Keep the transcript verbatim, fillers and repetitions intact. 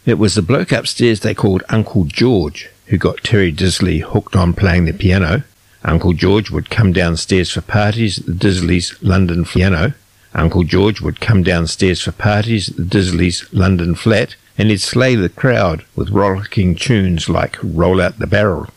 It was the bloke upstairs they called Uncle George who got Terry Disley hooked on playing the piano. Uncle George would come downstairs for parties at the Disleys' London piano. Uncle George would come downstairs for parties at the Disleys' London flat, and he'd slay the crowd with rollicking tunes like Roll Out the Barrel.